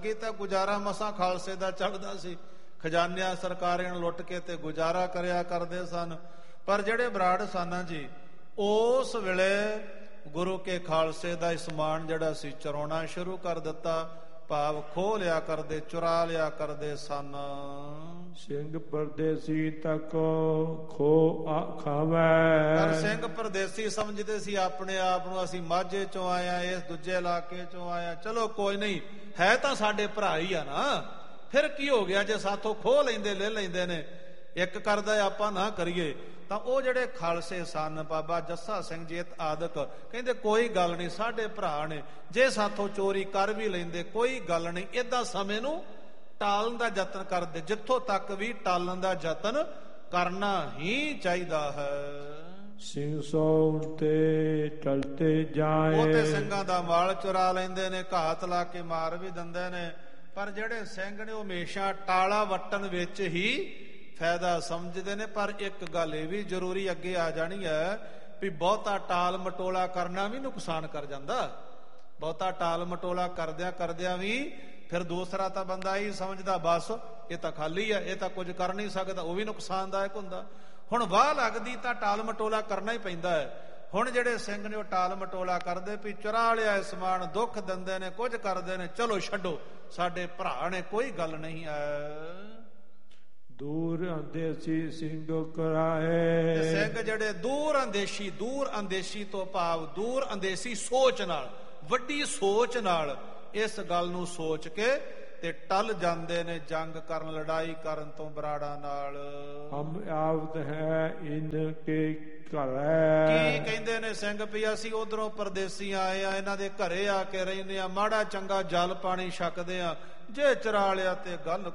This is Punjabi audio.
ਤਾਂ ਗੁਜ਼ਾਰਾ ਮਸਾਂ ਖਾਲਸੇ ਦਾ ਚੱਲਦਾ ਸੀ। ਖਜ਼ਾਨਿਆਂ ਸਰਕਾਰਾਂ ਲੁੱਟ ਕੇ ਤੇ ਗੁਜ਼ਾਰਾ ਕਰਿਆ ਕਰਦੇ ਸਨ। ਪਰ ਜਿਹੜੇ ਬਰਾੜ ਸਨ ਜੀ, ਉਸ ਵੇਲੇ ਗੁਰੂ ਕੇ ਖਾਲਸੇ ਦਾ ਸਮਾਨ ਜਿਹੜਾ ਸੀ ਚੁਰਾਉਣਾ ਸ਼ੁਰੂ ਕਰ ਦਿੱਤਾ। ਭਾਵ ਖੋਹ ਲਿਆ ਕਰਦੇ, ਚੁਰਾ ਲਿਆ ਕਰਦੇ ਸਨ। ਸਿੰਘ ਪਰਦੇਸੀ ਤੱਕ ਖੋ ਖਾਵੇ। ਪਰ ਸਿੰਘ ਪਰਦੇਸੀ ਸਮਝਦੇ ਸੀ ਆਪਣੇ ਆਪ ਨੂੰ, ਅਸੀਂ ਮਾਝੇ ਚੋਂ ਆਇਆ, ਇਸ ਦੂਜੇ ਇਲਾਕੇ ਚੋਂ ਆਇਆ, ਚਲੋ ਕੋਈ ਨਹੀਂ, ਹੈ ਤਾਂ ਸਾਡੇ ਭਰਾ ਹੀ ਆ ਨਾ, ਫਿਰ ਕੀ ਹੋ ਗਿਆ ਜੇ ਸਾਥੋਂ ਖੋਹ ਲੈਂਦੇ, ਲੈ ਲੈਂਦੇ ਨੇ, ਇੱਕ ਕਰਦਾ ਆਪਾਂ ਨਾ ਕਰੀਏ। ਤਾਂ ਉਹ ਜਿਹੜੇ ਖਾਲਸੇ ਸਨ, ਬਾਬਾ ਜੱਸਾ ਸਿੰਘ ਜੀ ਆਦਿਕ, ਕਹਿੰਦੇ ਕੋਈ ਗੱਲ ਨਹੀਂ, ਸਾਡੇ ਭਰਾ ਨੇ, ਜੇ ਸਾਥੋਂ ਚੋਰੀ ਕਰ ਵੀ ਲੈਂਦੇ ਕੋਈ ਗੱਲ ਨਹੀਂ, ਏਦਾਂ ਸਮੇਂ ਨੂੰ ਟਾਲਣ ਦਾ ਯਤਨ ਕਰਦੇ। ਜਿੱਥੋਂ ਤੱਕ ਵੀ ਟਾਲਣ ਦਾ ਯਤਨ ਕਰਨਾ ਹੀ ਚਾਹੀਦਾ ਹੈ। ਸਿੰਘ ਸੌਣ ਤੇ ਟਲਤੇ ਜਾਏ। ਉਹ ਤੇ ਸਿੰਘਾਂ ਦਾ ਮਾਲ ਚੁਰਾ ਲੈਂਦੇ ਨੇ, ਘਾਤ ਲਾ ਕੇ ਮਾਰ ਵੀ ਦਿੰਦੇ ਨੇ। ਪਰ ਜਿਹੜੇ ਸਿੰਘ ਨੇ ਉਹ ਹਮੇਸ਼ਾ ਟਾਲਾ ਵੱਟਣ ਵਿੱਚ ਹੀ ਫਾਇਦਾ ਸਮਝਦੇ ਨੇ। ਪਰ ਇੱਕ ਗੱਲ ਇਹ ਵੀ ਜ਼ਰੂਰੀ ਅੱਗੇ ਆ ਜਾਣੀ ਹੈ ਵੀ ਬਹੁਤਾ ਟਾਲ ਮਟੋਲਾ ਕਰਨਾ ਵੀ ਨੁਕਸਾਨ ਕਰ ਜਾਂਦਾ। ਬਹੁਤਾ ਟਾਲ ਮਟੋਲਾ ਕਰਦਿਆਂ ਵੀ ਫਿਰ ਦੂਸਰਾ ਤਾਂ ਬੰਦਾ ਇਹ ਸਮਝਦਾ ਬਸ ਇਹ ਤਾਂ ਖਾਲੀ ਹੈ, ਇਹ ਤਾਂ ਕੁਝ ਕਰ ਨਹੀਂ ਸਕਦਾ, ਉਹ ਵੀ ਨੁਕਸਾਨਦਾਇਕ ਹੁੰਦਾ। ਹੁਣ ਵਾਹ ਲੱਗਦੀ ਤਾਂ ਟਾਲ ਮਟੋਲਾ ਕਰਨਾ ਹੀ ਪੈਂਦਾ ਹੈ। ਹੁਣ ਜਿਹੜੇ ਸਿੰਘ ਨੇ ਉਹ ਟਾਲ ਮਟੋਲਾ ਕਰਦੇ ਵੀ ਚੁਰਾ ਲਿਆ ਸਮਾਨ, ਦੁੱਖ ਦਿੰਦੇ ਨੇ, ਕੁਝ ਕਰਦੇ ਨੇ, ਚਲੋ ਛੱਡੋ, ਸਾਡੇ ਭਰਾ ਨੇ, ਕੋਈ ਗੱਲ ਨਹੀਂ ਹੈ। ਦੂਰ ਅੰਦੇਸ਼ੀ ਸਿੰਘ ਕਰਾਏ। ਸਿੰਘ ਜਿਹੜੇ ਦੂਰ ਅੰਦੇਸ਼ੀ ਤੋਂ ਭਾਵ ਦੂਰ ਅੰਦੇਸ਼ੀ ਸੋਚ ਨਾਲ, ਵੱਡੀ ਸੋਚ ਨਾਲ ਇਸ ਗੱਲ ਨੂੰ ਸੋਚ ਕੇ ਤੇ ਟਲ ਜਾਂਦੇ ਨੇ ਜੰਗ ਕਰਨ, ਲੜਾਈ ਕਰਨ ਤੋਂ ਬਰਾੜਾਂ ਨਾਲ। ਹਮ ਆਵਤ ਹੈ ਇਨ ਕੇ ਘਰ। ਕੀ ਕਹਿੰਦੇ ਨੇ ਸਿੰਘ ਵੀ ਅਸੀਂ ਉਧਰੋਂ ਪਰਦੇਸੀ ਆਏ ਆ, ਇਹਨਾਂ ਦੇ ਘਰੇ ਆ ਕੇ ਰਹਿੰਦੇ ਆ, ਮਾੜਾ ਚੰਗਾ ਜਲ ਪਾਣੀ ਛਕਦੇ ਆ, ਜੇ ਚਰਾ ਲਿਆ ਤੇ ਗੱਲ